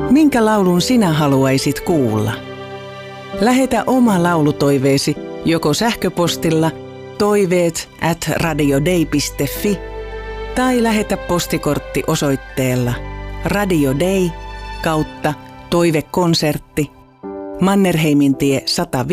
Minkä laulun sinä haluaisit kuulla? Lähetä oma laulutoiveesi joko sähköpostilla toiveet@radiodei.fi tai lähetä postikortti osoitteella Radio Dei / Toivekonsertti, Mannerheimintie 105,